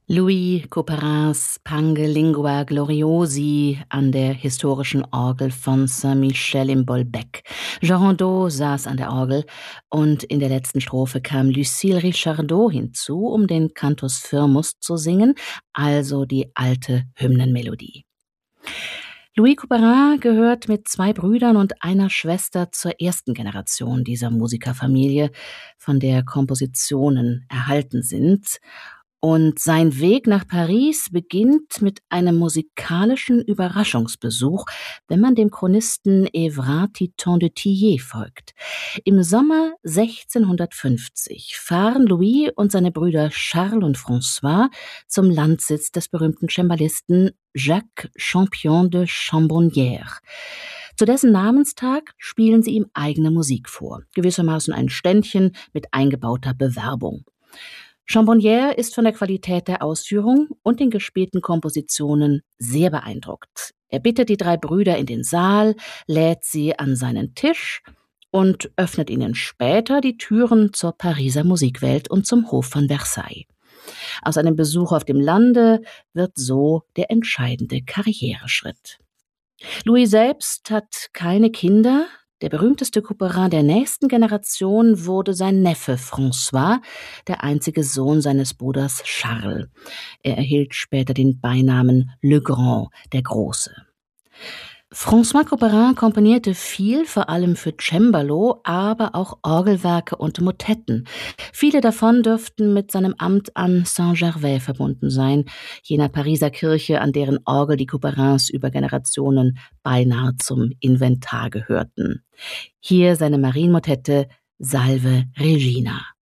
Louis Couperins Pange Lingua Gloriosi an der historischen Orgel von Saint-Michel im Bolbec. Jean Rondeau saß an der Orgel und in der letzten Strophe kam Lucille Richardot hinzu, um den Cantus Firmus zu singen, also die alte Hymnenmelodie. Louis Couperin gehört mit 2 Brüdern und einer Schwester zur ersten Generation dieser Musikerfamilie, von der Kompositionen erhalten sind. Und sein Weg nach Paris beginnt mit einem musikalischen Überraschungsbesuch, wenn man dem Chronisten Évrard Titon de Tillet folgt. Im Sommer 1650 fahren Louis und seine Brüder Charles und François zum Landsitz des berühmten Cembalisten Jacques Champion de Chambonnières. Zu dessen Namenstag spielen sie ihm eigene Musik vor, gewissermaßen ein Ständchen mit eingebauter Bewerbung. Chambonnières ist von der Qualität der Ausführung und den gespielten Kompositionen sehr beeindruckt. Er bittet die 3 Brüder in den Saal, lädt sie an seinen Tisch und öffnet ihnen später die Türen zur Pariser Musikwelt und zum Hof von Versailles. Aus einem Besuch auf dem Lande wird so der entscheidende Karriereschritt. Louis selbst hat keine Kinder. Der berühmteste Couperin der nächsten Generation wurde sein Neffe François, der einzige Sohn seines Bruders Charles. Er erhielt später den Beinamen Le Grand, der Große. François Couperin komponierte viel, vor allem für Cembalo, aber auch Orgelwerke und Motetten. Viele davon dürften mit seinem Amt an Saint-Gervais verbunden sein, jener Pariser Kirche, an deren Orgel die Couperins über Generationen beinahe zum Inventar gehörten. Hier seine Marienmotette Salve Regina.